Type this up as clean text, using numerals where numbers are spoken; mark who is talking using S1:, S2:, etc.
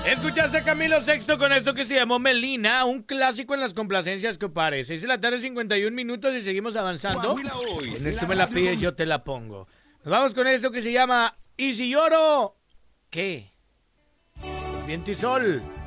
S1: Escuchaste a Camilo Sexto con esto que se llamó Melina, un clásico en las complacencias que parece. 6 de la tarde, 51 minutos y seguimos avanzando. En esto me la pides, yo te la pongo. Nos vamos con esto que se llama Y si lloro, ¿qué? Viento y sol.